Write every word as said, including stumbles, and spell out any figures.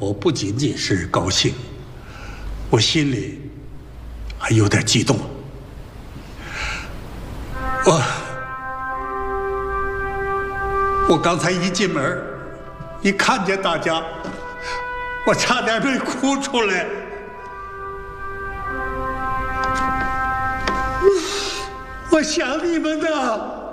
我不仅仅是高兴，我心里还有点激动。我我刚才一进门，一看见大家，我差点没哭出来。我想你们呢。